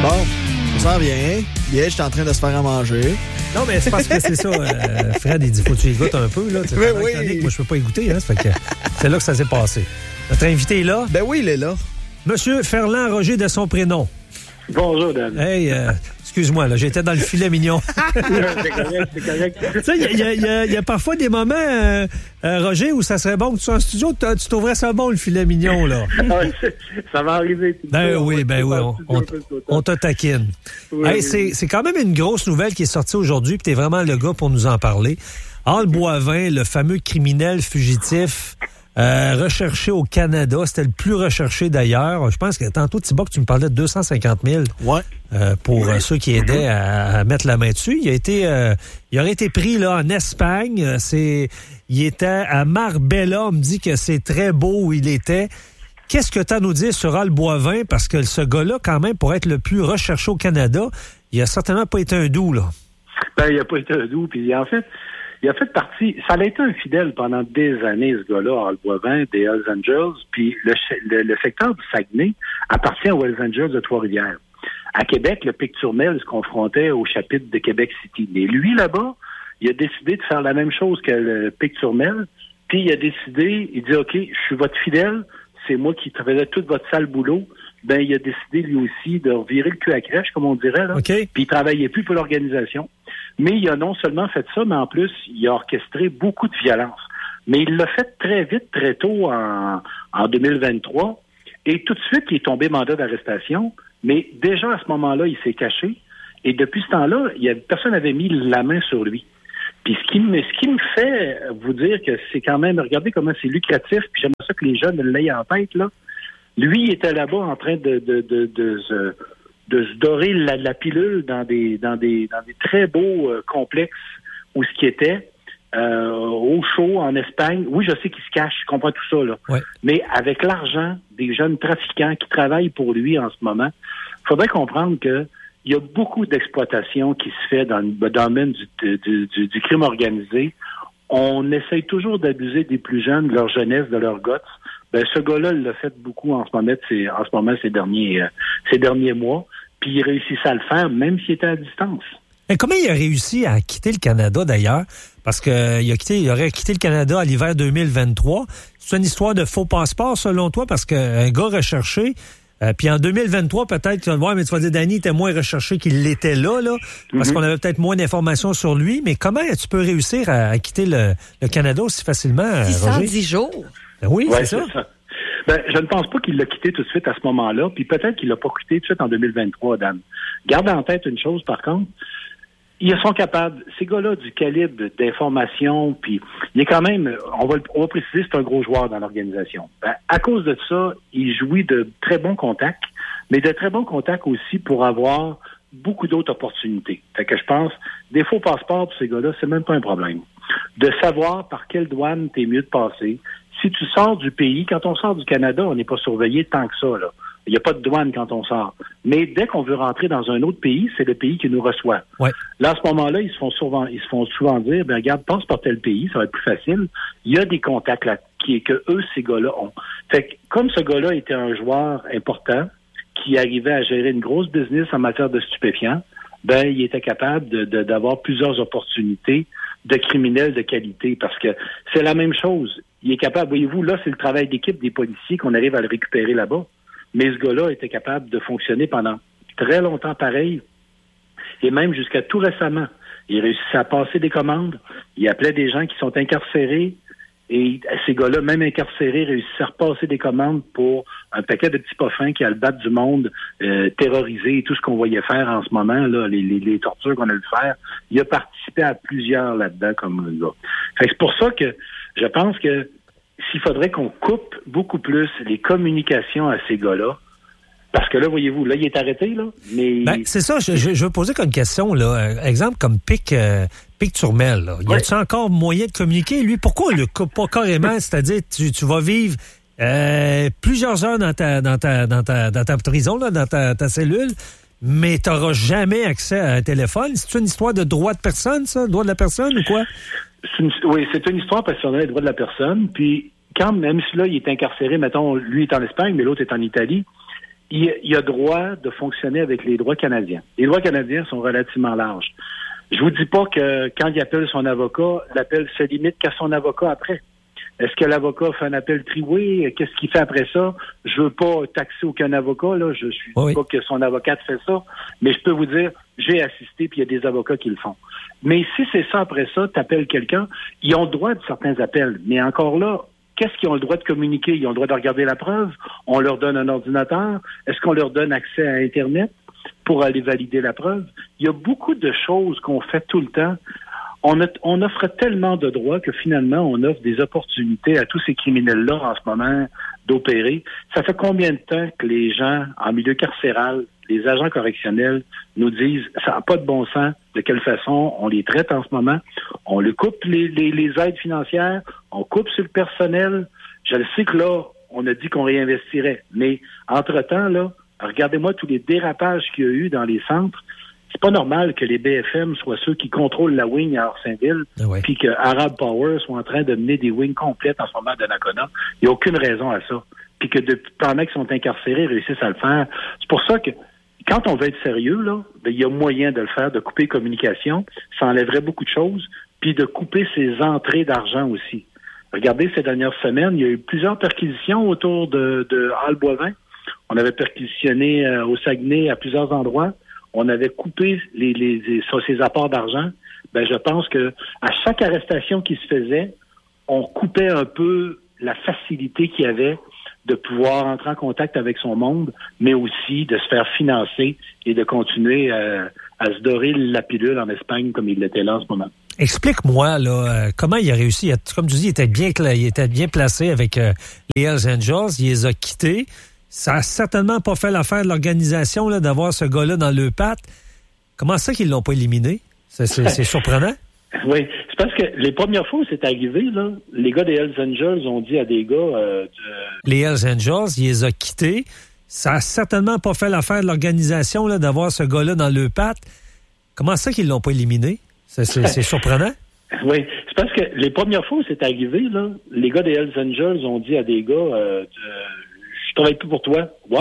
Bon, ça s'en vient. Hier, j'étais en train de se faire à manger. Non, mais c'est parce que c'est ça. Fred, il dit, faut que tu y goûtes un peu, là. Oui. Moi, je peux pas y goûter, hein. Ça fait que c'est là que ça s'est passé. Notre invité est là. Ben oui, il est là. Monsieur Ferland Roger de son prénom. Bonjour, Dan. Hey, excuse-moi, là, j'étais dans le filet mignon. C'est correct. Tu sais, il y a parfois des moments, Roger, où ça serait bon que tu sois en studio, tu trouverais ça bon, le filet mignon, là. Ça va arriver. Ben oui, on te taquine. Oui, hey, oui. C'est quand même une grosse nouvelle qui est sortie aujourd'hui, puis t'es vraiment le gars pour nous en parler. Al Boivin, le fameux criminel fugitif, recherché au Canada. C'était le plus recherché d'ailleurs. Je pense que tantôt, Thibault, tu me parlais de 250 000 pour ceux qui aidaient à mettre la main dessus. Il aurait été pris là en Espagne. Il était à Marbella. On me dit que c'est très beau où il était. Qu'est-ce que tu as à nous dire sur Al Boivin? Parce que ce gars-là, quand même, pour être le plus recherché au Canada, il a certainement pas été un doux, là. Ben, il a pas été un doux. Puis en fait, il a fait partie... Ça a été un fidèle pendant des années, ce gars-là, Al Boivin, des Hells Angels. Puis le secteur du Saguenay appartient aux Hells Angels de Trois-Rivières. À Québec, le Picturmel se confrontait au chapitre de Québec City. Mais lui, là-bas, il a décidé de faire la même chose que le Picturmel. Puis il a décidé, il dit, OK, je suis votre fidèle, c'est moi qui faisais tout votre sale boulot. Ben, il a décidé, lui aussi, de revirer le cul à crèche, comme on dirait, là. Okay. Puis il travaillait plus pour l'organisation. Mais il a non seulement fait ça, mais en plus, il a orchestré beaucoup de violence. Mais il l'a fait très vite, très tôt, en 2023. Et tout de suite, il est tombé mandat d'arrestation. Mais déjà, à ce moment-là, il s'est caché. Et depuis ce temps-là, personne n'avait mis la main sur lui. Puis ce qui me fait vous dire que c'est quand même, regardez comment c'est lucratif, puis j'aimerais ça que les jeunes l'aient en tête, là. Lui, il était là-bas en train de se dorer la pilule dans des très beaux complexes où ce qui était au chaud en Espagne. Oui, je sais qu'il se cache, je comprends tout ça, là. Ouais. Mais avec l'argent des jeunes trafiquants qui travaillent pour lui en ce moment, il faudrait comprendre que il y a beaucoup d'exploitation qui se fait dans le domaine du crime organisé. On essaye toujours d'abuser des plus jeunes, de leur jeunesse, de leur guts. Ben, ce gars-là, il l'a fait beaucoup en ce moment, ces derniers mois. Puis il réussissait à le faire, même s'il était à distance. Et comment il a réussi à quitter le Canada, d'ailleurs? Parce qu'il aurait quitté le Canada à l'hiver 2023. C'est une histoire de faux passeport, selon toi? Parce qu'un gars recherché, puis en 2023, peut-être, mais tu vas dire, Danny était moins recherché qu'il l'était là, parce qu'on avait peut-être moins d'informations sur lui. Mais comment tu peux réussir à quitter le Canada aussi facilement, Roger? 610 jours. Ben oui, ouais, c'est ça. Ben, je ne pense pas qu'il l'a quitté tout de suite à ce moment-là, puis peut-être qu'il l'a pas quitté tout de suite en 2023, Dan. Garde en tête une chose, par contre. Ils sont capables, ces gars-là, du calibre d'information, puis il est quand même, on va préciser, c'est un gros joueur dans l'organisation. Ben, à cause de ça, il jouit de très bons contacts, mais de très bons contacts aussi pour avoir beaucoup d'autres opportunités. Fait que je pense, des faux passeports pour ces gars-là, c'est même pas un problème. De savoir par quelle douane t'es mieux de passer. Si tu sors du pays, quand on sort du Canada, on n'est pas surveillé tant que ça, là. Il n'y a pas de douane quand on sort. Mais dès qu'on veut rentrer dans un autre pays, c'est le pays qui nous reçoit. Ouais. Là, à ce moment-là, ils se font souvent dire, ben regarde, passe par tel pays, ça va être plus facile. Il y a des contacts là que eux, ces gars-là, ont. Fait que, comme ce gars-là était un joueur important, qui arrivait à gérer une grosse business en matière de stupéfiants, ben il était capable d'avoir plusieurs opportunités de criminels de qualité, parce que c'est la même chose. Il est capable, voyez-vous, là, c'est le travail d'équipe des policiers qu'on arrive à le récupérer là-bas. Mais ce gars-là était capable de fonctionner pendant très longtemps pareil, et même jusqu'à tout récemment. Il réussissait à passer des commandes, il appelait des gens qui sont incarcérés, et ces gars-là, même incarcérés, réussissaient à repasser des commandes pour un paquet de petits poffins qui a le battre du monde, terrorisé, et tout ce qu'on voyait faire en ce moment, là, les tortures qu'on a vu faire. Il a participé à plusieurs là-dedans comme le gars. Fait que c'est pour ça que je pense que s'il faudrait qu'on coupe beaucoup plus les communications à ces gars-là, parce que là, voyez-vous, là, il est arrêté, là, mais... Ben, c'est ça, je veux poser comme question, là. Exemple comme Picturmel, là. Y a-t-il encore moyen de communiquer? Lui, pourquoi on le coupe pas carrément? C'est-à-dire, tu vas vivre plusieurs heures dans ta prison, là, dans ta cellule, mais tu n'auras jamais accès à un téléphone. C'est une histoire de droit de personne, ça? Droit de la personne ou quoi? Oui, c'est une histoire personnelle, droit de la personne. Puis, quand même si là, il est incarcéré, mettons, lui est en Espagne, mais l'autre est en Italie, il a droit de fonctionner avec les droits canadiens. Les droits canadiens sont relativement larges. Je vous dis pas que quand il appelle son avocat, l'appel se limite qu'à son avocat après. Est-ce que l'avocat fait un appel triway? Qu'est-ce qu'il fait après ça? Je veux pas taxer aucun avocat, là. Je suis pas que son avocate fait ça. Mais je peux vous dire, j'ai assisté, puis il y a des avocats qui le font. Mais si c'est ça après ça, t'appelles quelqu'un, ils ont le droit de certains appels. Mais encore là, qu'est-ce qu'ils ont le droit de communiquer? Ils ont le droit de regarder la preuve? On leur donne un ordinateur? Est-ce qu'on leur donne accès à Internet pour aller valider la preuve? Il y a beaucoup de choses qu'on fait tout le temps. On offre tellement de droits que finalement, on offre des opportunités à tous ces criminels-là en ce moment d'opérer. Ça fait combien de temps que les gens en milieu carcéral, les agents correctionnels, nous disent ça n'a pas de bon sens, de quelle façon on les traite en ce moment? On le coupe les aides financières, on coupe sur le personnel. Je le sais que là, on a dit qu'on réinvestirait. Mais entre-temps, là, regardez-moi tous les dérapages qu'il y a eu dans les centres. C'est pas normal que les BFM soient ceux qui contrôlent la wing à Orsainville, puis que Arab Power soit en train de mener des wings complètes en ce moment à Donnacona. Il n'y a aucune raison à ça. Puis que pendant qu'ils sont incarcérés, ils réussissent à le faire. C'est pour ça que quand on veut être sérieux, là, il y a moyen de le faire, de couper les communications. Ça enlèverait beaucoup de choses, puis de couper ses entrées d'argent aussi. Regardez, ces dernières semaines, il y a eu plusieurs perquisitions autour de Hall Boivin. On avait perquisitionné au Saguenay à plusieurs endroits. On avait coupé ces apports d'argent. Ben, je pense que à chaque arrestation qui se faisait, on coupait un peu la facilité qu'il y avait de pouvoir entrer en contact avec son monde, mais aussi de se faire financer et de continuer à se dorer la pilule en Espagne comme il l'était là en ce moment. Explique-moi là, comment il a réussi. Comme tu dis, il était bien placé avec les Hells Angels. Il les a quittés. Ça a certainement pas fait l'affaire de l'organisation là, d'avoir ce gars-là dans le pattes. Comment ça qu'ils l'ont pas éliminé? C'est surprenant. Oui, c'est parce que les premières fois où c'est arrivé, là, les gars des Hells Angels ont dit à des gars... Les Hells Angels, il les a quittés. Ça a certainement pas fait l'affaire de l'organisation là, d'avoir ce gars-là dans le pattes. Comment ça qu'ils l'ont pas éliminé? C'est surprenant. Oui, c'est parce que les premières fois où c'est arrivé, là, les gars des Hells Angels ont dit à des gars... je travaille plus pour toi.